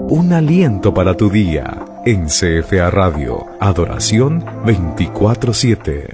Un aliento para tu día en CFA Radio. Adoración 24/7.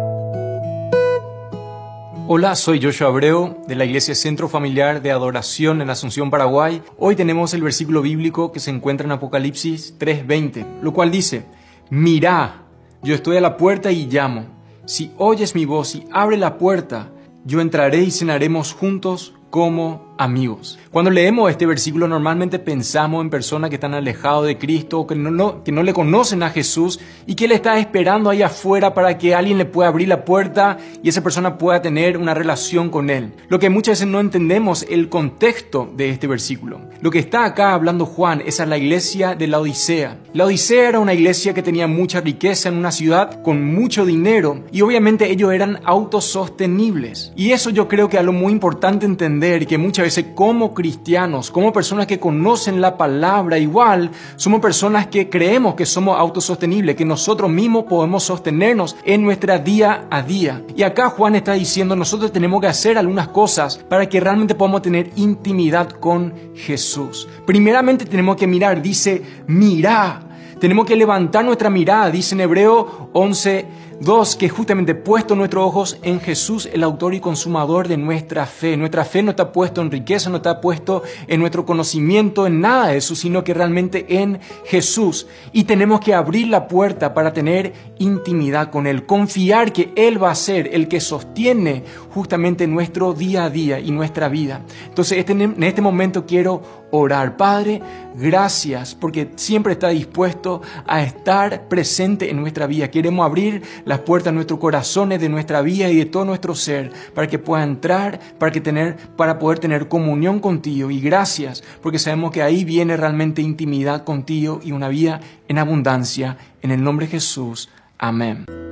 Hola, soy Joshua Abreu de la Iglesia Centro Familiar de Adoración en Asunción, Paraguay. Hoy tenemos el versículo bíblico que se encuentra en Apocalipsis 3:20, lo cual dice: Mirá, yo estoy a la puerta y llamo. Si oyes mi voz y abre la puerta, yo entraré y cenaremos juntos como amigos. Cuando leemos este versículo normalmente pensamos en personas que están alejados de Cristo o que no le conocen a Jesús y que Él está esperando ahí afuera para que alguien le pueda abrir la puerta y esa persona pueda tener una relación con Él. Lo que muchas veces no entendemos el contexto de este versículo. Lo que está acá hablando Juan es a la iglesia de la Odisea. La Odisea era una iglesia que tenía mucha riqueza en una ciudad con mucho dinero y obviamente ellos eran autosostenibles. Y eso yo creo que es algo muy importante entender y que muchas veces como cristianos, como personas que conocen la palabra igual, somos personas que creemos que somos autosostenibles, que nosotros mismos podemos sostenernos en nuestra día a día. Y acá Juan está diciendo, nosotros tenemos que hacer algunas cosas para que realmente podamos tener intimidad con Jesús. Primeramente tenemos que mirar, dice, mirá. Tenemos que levantar nuestra mirada, dice en Hebreo 11:2, que justamente puesto nuestros ojos en Jesús, el autor y consumador de nuestra fe. Nuestra fe no está puesto en riqueza, no está puesto en nuestro conocimiento, en nada de eso, sino que realmente en Jesús. Y tenemos que abrir la puerta para tener intimidad con Él, confiar que Él va a ser el que sostiene justamente nuestro día a día y nuestra vida. Entonces en este momento quiero orar. Padre, gracias porque siempre está dispuesto a estar presente en nuestra vida. Queremos abrir las puertas de nuestros corazones, de nuestra vida y de todo nuestro ser para que pueda entrar, para poder tener comunión contigo. Y gracias porque sabemos que ahí viene realmente intimidad contigo y una vida en abundancia. En el nombre de Jesús. Amén.